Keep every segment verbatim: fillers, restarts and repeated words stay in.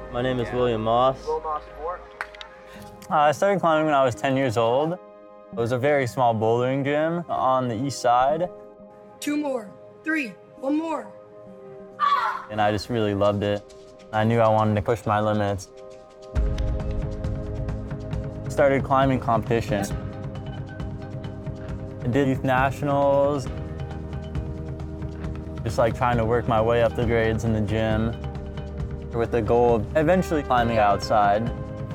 My name is William Moss. Uh, I started climbing when I was ten years old. It was a very small bouldering gym on the east side. Two more, three, one more. And I just really loved it. I knew I wanted to push my limits. Started climbing competitions. I did youth nationals. Just like trying to work my way up the grades in the gym with the goal of eventually climbing outside.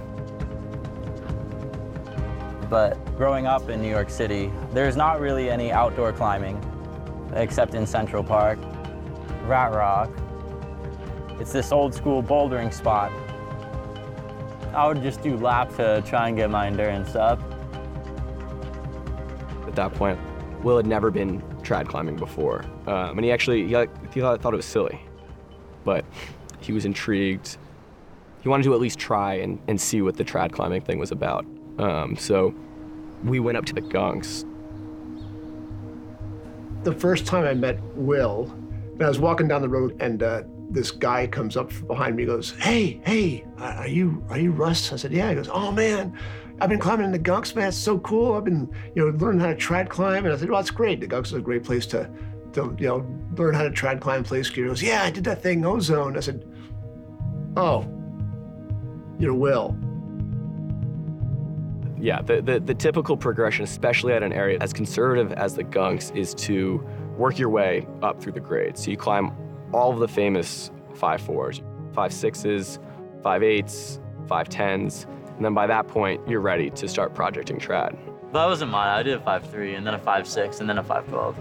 But growing up in New York City, there's not really any outdoor climbing except in Central Park, Rat Rock. It's this old school bouldering spot. I would just do laps to try and get my endurance up. At that point, Will had never been trad climbing before. Um, and he actually, he, he thought, thought it was silly, but he was intrigued. He wanted to at least try and, and see what the trad climbing thing was about. Um, so we went up to the Gunks. The first time I met Will, I was walking down the road and uh, this guy comes up behind me and goes, hey, hey, are you, are you Russ? I said, yeah. He goes, oh man, I've been climbing in the Gunks, man, it's so cool. I've been, you know, learning how to trad climb. And I said, well, that's great. The Gunks is a great place to, to, you know, learn how to trad climb, play ski. He goes, yeah, I did that thing, Ozone. I said, oh, you're Will. Yeah, the, the, the typical progression, especially at an area as conservative as the Gunks, is to work your way up through the grades. So you climb all of the famous five fours, five sixes, five eights, five tens, and then by that point, you're ready to start projecting trad. That wasn't mine. I did a five three, and then a five six, and then a five twelve.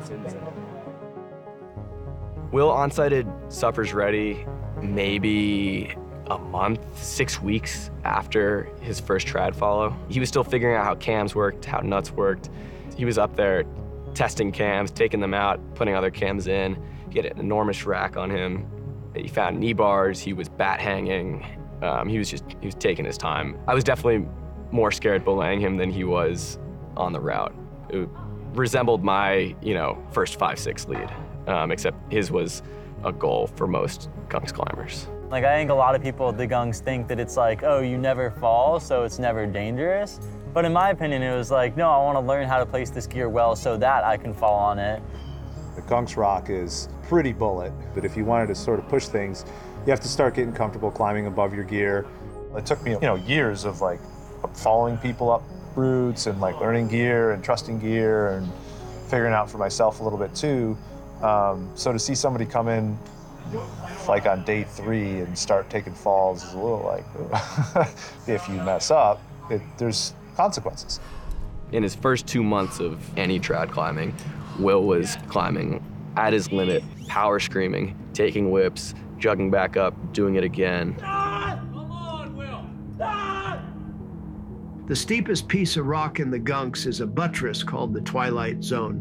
Will onsighted Suppers Ready maybe a month, six weeks after his first trad follow. He was still figuring out how cams worked, how nuts worked. He was up there testing cams, taking them out, putting other cams in. He had an enormous rack on him. He found knee bars, he was bat hanging. Um, he was just, he was taking his time. I was definitely more scared belaying him than he was on the route. It resembled my, you know, first five six lead, um, except his was a goal for most Gunks climbers. Like, I think a lot of people at the Gunks think that it's like, oh, you never fall, so it's never dangerous. But in my opinion, it was like, no, I want to learn how to place this gear well so that I can fall on it. The Gunks rock is pretty bullet, but if you wanted to sort of push things, you have to start getting comfortable climbing above your gear. It took me, you know, years of like following people up routes and like learning gear and trusting gear and figuring out for myself a little bit too. Um, so to see somebody come in like on day three and start taking falls is a little like, if you mess up, it, there's consequences. In his first two months of any trad climbing, Will was climbing at his limit, power screaming, taking whips, jugging back up, doing it again. Come on, Will. The steepest piece of rock in the Gunks is a buttress called the Twilight Zone.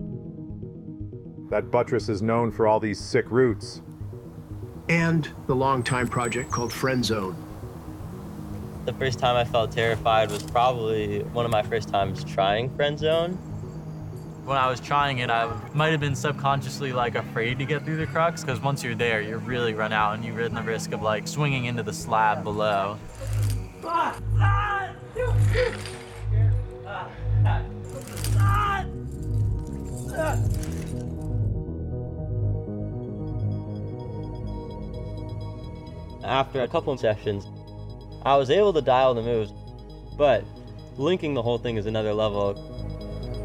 That buttress is known for all these sick roots. And the longtime project called Friend Zone. The first time I felt terrified was probably one of my first times trying Friend Zone. When I was trying it, I might have been subconsciously like afraid to get through the crux, because once you're there, you really run out and you run the risk of like swinging into the slab below. After a couple of sessions, I was able to dial the moves, but linking the whole thing is another level.